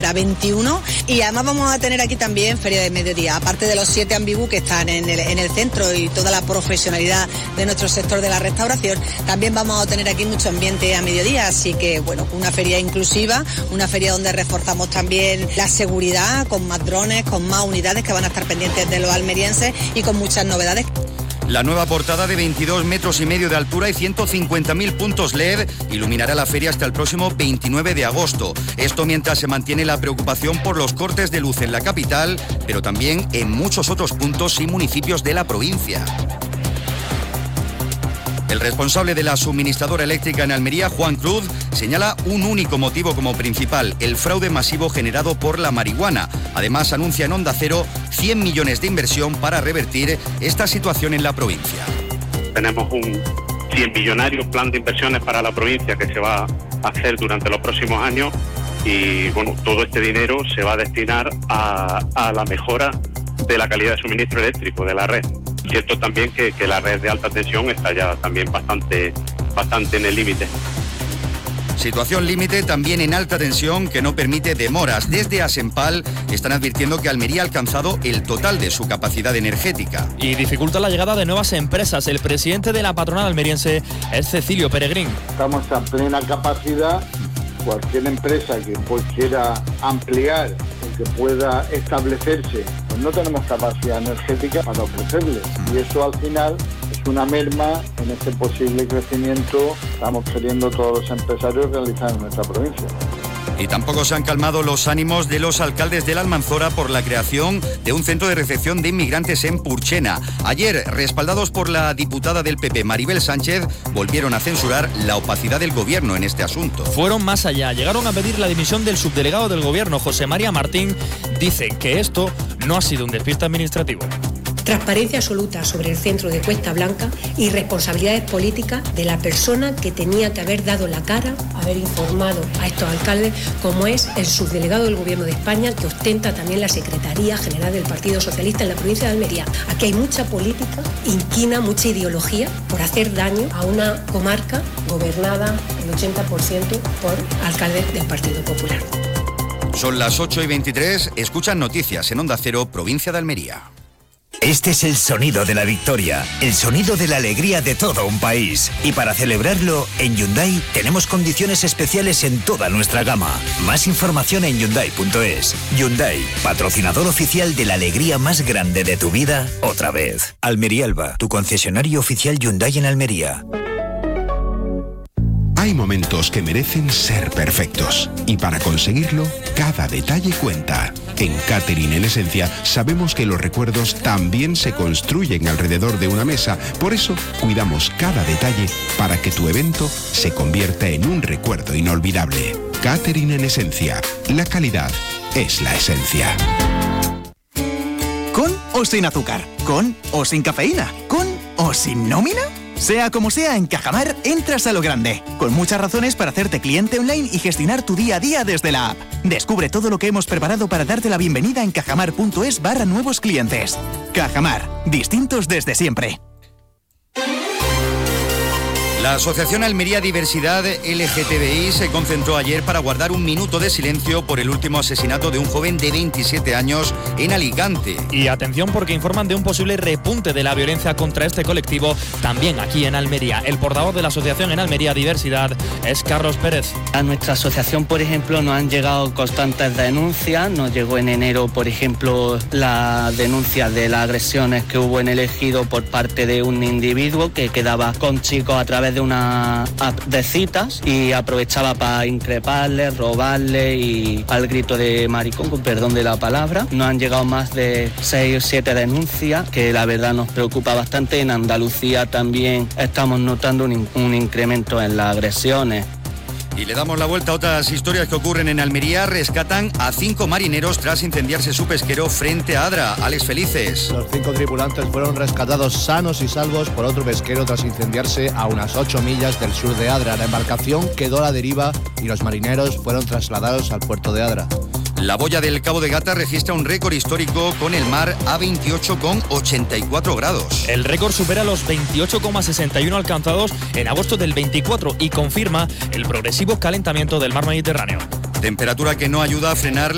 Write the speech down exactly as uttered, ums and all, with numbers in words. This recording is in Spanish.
La veintiuno, y además vamos a tener aquí también Feria de Mediodía, aparte de los siete ambigú que están en el, en el centro y toda la profesionalidad de nuestro sector de la restauración, también vamos a tener aquí mucho ambiente a mediodía, así que bueno, una feria inclusiva, una feria donde reforzamos también la seguridad con más drones, con más unidades que van a estar pendientes de los almerienses y con muchas novedades. La nueva portada de veintidós metros y medio de altura y ciento cincuenta mil puntos L E D iluminará la feria hasta el próximo veintinueve de agosto. Esto mientras se mantiene la preocupación por los cortes de luz en la capital, pero también en muchos otros puntos y municipios de la provincia. El responsable de la suministradora eléctrica en Almería, Juan Cruz, señala un único motivo como principal, el fraude masivo generado por la marihuana. Además, anuncia en Onda Cero cien millones de inversión para revertir esta situación en la provincia. Tenemos un cien millonario plan de inversiones para la provincia que se va a hacer durante los próximos años y bueno, todo este dinero se va a destinar a, a la mejora de la calidad de suministro eléctrico de la red. Cierto también que, que la red de alta tensión está ya también bastante, bastante en el límite. Situación límite también en alta tensión que no permite demoras. Desde Asempal están advirtiendo que Almería ha alcanzado el total de su capacidad energética. Y dificulta la llegada de nuevas empresas. El presidente de la patronal almeriense es Cecilio Peregrín. Estamos a plena capacidad. Cualquier empresa que pues quiera ampliar o que pueda establecerse, pues no tenemos capacidad energética para ofrecerle. Y eso al final es una merma en este posible crecimiento que estamos queriendo todos los empresarios realizar en nuestra provincia. Y tampoco se han calmado los ánimos de los alcaldes de la Almanzora por la creación de un centro de recepción de inmigrantes en Purchena. Ayer, respaldados por la diputada del P P, Maribel Sánchez, volvieron a censurar la opacidad del gobierno en este asunto. Fueron más allá, llegaron a pedir la dimisión del subdelegado del gobierno, José María Martín. Dicen que esto no ha sido un despiste administrativo. Transparencia absoluta sobre el centro de Cuesta Blanca y responsabilidades políticas de la persona que tenía que haber dado la cara, haber informado a estos alcaldes, como es el subdelegado del Gobierno de España, que ostenta también la Secretaría General del Partido Socialista en la provincia de Almería. Aquí hay mucha política, inquina, mucha ideología por hacer daño a una comarca gobernada el ochenta por ciento por alcaldes del Partido Popular. Son las ocho y veintitrés, escuchan noticias en Onda Cero, provincia de Almería. Este es el sonido de la victoria, el sonido de la alegría de todo un país. Y para celebrarlo, en Hyundai tenemos condiciones especiales en toda nuestra gama. Más información en Hyundai punto es. Hyundai, patrocinador oficial de la alegría más grande de tu vida, otra vez. Almería Alba, tu concesionario oficial Hyundai en Almería. Hay momentos que merecen ser perfectos y para conseguirlo, cada detalle cuenta. En Catering en Esencia sabemos que los recuerdos también se construyen alrededor de una mesa, por eso cuidamos cada detalle para que tu evento se convierta en un recuerdo inolvidable. Catering en Esencia, la calidad es la esencia. ¿Con o sin azúcar? ¿Con o sin cafeína? ¿Con o sin nómina? Sea como sea, en Cajamar entras a lo grande, con muchas razones para hacerte cliente online y gestionar tu día a día desde la app. Descubre todo lo que hemos preparado para darte la bienvenida en cajamar punto es barra nuevos clientes. Cajamar, distintos desde siempre. La Asociación Almería Diversidad L G T B I se concentró ayer para guardar un minuto de silencio por el último asesinato de un joven de veintisiete años en Alicante. Y atención porque informan de un posible repunte de la violencia contra este colectivo también aquí en Almería. El portavoz de la Asociación en Almería Diversidad es Carlos Pérez. A nuestra asociación, por ejemplo, nos han llegado constantes denuncias. Nos llegó en enero, por ejemplo, la denuncia de las agresiones que hubo en el Ejido por parte de un individuo que quedaba con chicos a través de una app de citas y aprovechaba para increparle, robarle y al grito de maricón, con perdón de la palabra. Nos han llegado más de seis o siete denuncias que la verdad nos preocupa bastante. En Andalucía también estamos notando un, un incremento en las agresiones. Y le damos la vuelta a otras historias que ocurren en Almería. Rescatan a cinco marineros tras incendiarse su pesquero frente a Adra. Alex Felices. Los cinco tripulantes fueron rescatados sanos y salvos por otro pesquero tras incendiarse a unas ocho millas del sur de Adra. La embarcación quedó a la deriva y los marineros fueron trasladados al puerto de Adra. La boya del Cabo de Gata registra un récord histórico con el mar a veintiocho coma ochenta y cuatro grados. El récord supera los veintiocho coma sesenta y uno alcanzados en agosto del veinticuatro y confirma el progresivo calentamiento del mar Mediterráneo. Temperatura que no ayuda a frenar